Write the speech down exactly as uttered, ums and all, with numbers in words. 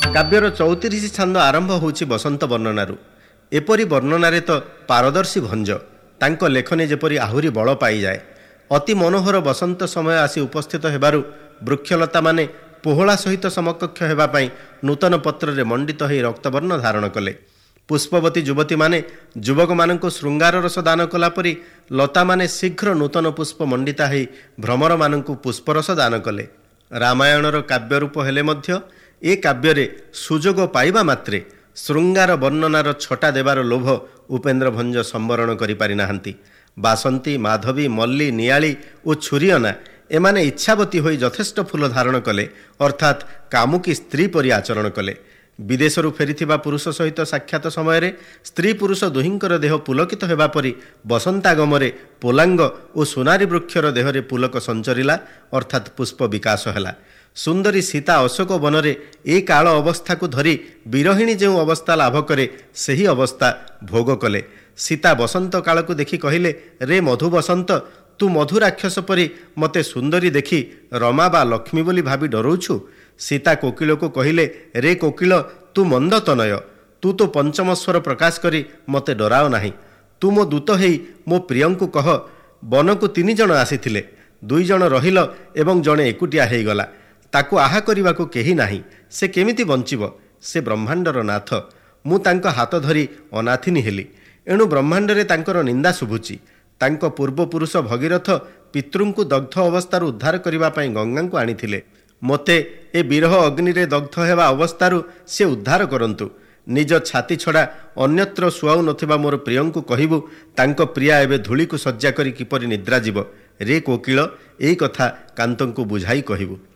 କାବ୍ୟର ଚଉତିରିଶ ଛାନ୍ଦ ଆରମ୍ଭ ହେଉଛି ବସନ୍ତ ବର୍ଣ୍ଣନାରୁ। ଏପରି ବର୍ଣ୍ଣନାରେ ତ ପାରଦର୍ଶୀ ଭଞ୍ଜ। ତାଙ୍କ ଲେଖନୀ ଯେପରି ଆହୁରି ବଳ ପାଇଯାଏ। ଅତି ମନୋହର ବସନ୍ତ ସମୟ ଆସି ଉପସ୍ଥିତ ହେବାରୁ ବୃକ୍ଷଲତାମାନେ ପୋହଳା ସହିତ ସମକକ୍ଷ ହେବା ପାଇଁ ନୂତନ ପତ୍ରରେ ମଣ୍ଡିତ ହୋଇ ରକ୍ତବର୍ଣ୍ଣ ଧାରଣ କଲେ। ପୁଷ୍ପବତୀ ଯୁବତୀମାନେ ଯୁବକମାନଙ୍କୁ ଶୃଙ୍ଗାର ରସ ଦାନ କଲା ପରି ଲତାମାନେ ଶୀଘ୍ର ନୂତନ ପୁଷ୍ପ ମଣ୍ଡିତା ହୋଇ ଭ୍ରମରମାନଙ୍କୁ ପୁଷ୍ପରସ ଦାନ କଲେ। ରାମାୟଣର କାବ୍ୟରୂପ ହେଲେ ମଧ୍ୟ ଏ କାବ୍ୟରେ ସୁଯୋଗ ପାଇବା ମାତ୍ରେ ଶୃଙ୍ଗାର ବର୍ଣ୍ଣନାର ଛଟା ଦେବାର ଲୋଭ ଉପେନ୍ଦ୍ର ଭଞ୍ଜ ସମ୍ବରଣ କରିପାରି ନାହାନ୍ତି। ବାସନ୍ତୀ, ମାଧବୀ, ମଲ୍ଲୀ, ନିଆଳି ଓ ଛୁରିଅନା ଏମାନେ ଇଚ୍ଛାବତୀ ହୋଇ ଯଥେଷ୍ଟ ଫୁଲ ଧାରଣ କଲେ, ଅର୍ଥାତ୍ କାମୁକୀ ସ୍ତ୍ରୀ ପରି ଆଚରଣ କଲେ। ବିଦେଶରୁ ଫେରିଥିବା ପୁରୁଷ ସହିତ ସାକ୍ଷାତ ସମୟରେ ସ୍ତ୍ରୀ ପୁରୁଷ ଦୁହିଁଙ୍କର ଦେହ ପୁଲକିତ ହେବା ପରି ବସନ୍ତାଗମରେ ପୋଲାଙ୍ଗ ଓ ସୁନାରୀ ବୃକ୍ଷର ଦେହରେ ପୁଲକ ସଞ୍ଚରିଲା, ଅର୍ଥାତ୍ ପୁଷ୍ପ ବିକାଶ ହେଲା। ସୁନ୍ଦରୀ ସୀତା ଅଶୋକ ବନରେ ଏ କାଳ ଅବସ୍ଥାକୁ ଧରି ବିରହିଣୀ ଯେଉଁ ଅବସ୍ଥା ଲାଭ କରେ ସେହି ଅବସ୍ଥା ଭୋଗ କଲେ। ସୀତା ବସନ୍ତ କାଳକୁ ଦେଖି କହିଲେ, ରେ ମଧୁ ବସନ୍ତ, ତୁ ମଧୁ ରାକ୍ଷସ ପରି ମୋତେ ସୁନ୍ଦରୀ ଦେଖି ରମା ବା ଲକ୍ଷ୍ମୀ ବୋଲି ଭାବି ଡରଉଛୁ। ସୀତା କୋକିଳକୁ କହିଲେ, ରେ କୋକିଳ, ତୁ ମନ୍ଦ ତନୟ, ତୁ ତ ପଞ୍ଚମସ୍ୱର ପ୍ରକାଶ କରି ମୋତେ ଡରାଅ ନାହିଁ। ତୁ ମୋ ଦୂତ ହେଇ ମୋ ପ୍ରିୟଙ୍କୁ କହ, ବନକୁ ତିନି ଜଣ ଆସିଥିଲେ, ଦୁଇ ଜଣ ରହିଲ ଏବଂ ଜଣେ ଏକୁଟିଆ ହେଇଗଲା। ତାକୁ ଆହା କରିବାକୁ କେହି ନାହିଁ, ସେ କେମିତି ବଞ୍ଚିବ? ସେ ବ୍ରହ୍ମାଣ୍ଡର ନାଥ, ମୁଁ ତାଙ୍କ ହାତ ଧରି ଅନାଥିନୀ ହେଲି। ଏଣୁ ବ୍ରହ୍ମାଣ୍ଡରେ ତାଙ୍କର ନିନ୍ଦା ଶୁଭୁଛି। ତାଙ୍କ ପୂର୍ବପୁରୁଷ ଭଗୀରଥ ପିତୃଙ୍କୁ ଦଗ୍ଧ ଅବସ୍ଥାରୁ ଉଦ୍ଧାର କରିବା ପାଇଁ ଗଙ୍ଗାଙ୍କୁ ଆଣିଥିଲେ। ମୋତେ ଏ ବିରହ ଅଗ୍ନିରେ ଦଗ୍ଧ ହେବା ଅବସ୍ଥାରୁ ସେ ଉଦ୍ଧାର କରନ୍ତୁ। ନିଜ ଛାତି ଛଡ଼ା ଅନ୍ୟତ୍ର ଶୁଆଉ ନଥିବା ମୋର ପ୍ରିୟଙ୍କୁ କହିବୁ, ତାଙ୍କ ପ୍ରିୟା ଏବେ ଧୂଳିକୁ ଶଯ୍ୟା କରି କିପରି ନିଦ୍ରା ଯିବ। ରେ କୋକିଳ, ଏଇ କଥା କାନ୍ତଙ୍କୁ ବୁଝାଇ କହିବୁ।